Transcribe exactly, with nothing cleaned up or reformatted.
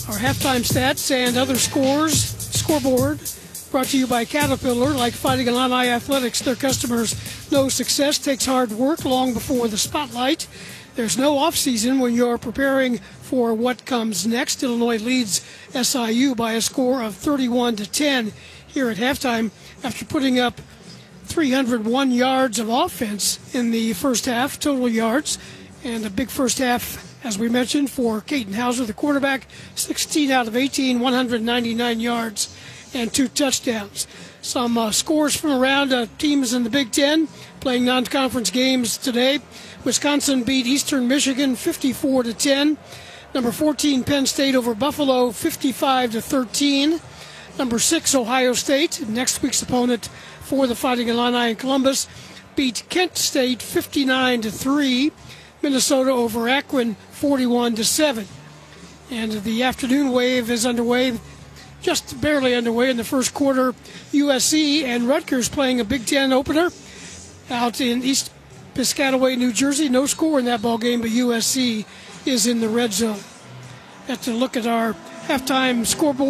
Our halftime stats and other scores, scoreboard, brought to you by Caterpillar. Like Fighting Illini Athletics, their customers know success takes hard work long before the spotlight. There's no off-season when you're preparing for what comes next. Illinois leads S I U by a score of thirty-one to ten here at halftime after putting up three hundred one yards of offense in the first half, total yards, and a big first half, as we mentioned, for Caden Hauser, the quarterback, sixteen out of eighteen, one hundred ninety-nine yards and two touchdowns. Some uh, scores from around uh, teams in the Big Ten playing non-conference games today. Wisconsin beat Eastern Michigan fifty-four to ten. Number fourteen, Penn State over Buffalo, fifty-five to thirteen. Number six, Ohio State, next week's opponent for the Fighting Illini in Columbus, beat Kent State fifty-nine to three. Minnesota over Akron, forty-one to seven. And the afternoon wave is underway, just barely underway in the first quarter. U S C and Rutgers playing a Big Ten opener out in East Piscataway, New Jersey. No score in that ball game, but U S C is in the red zone. Have to look at our halftime scoreboard.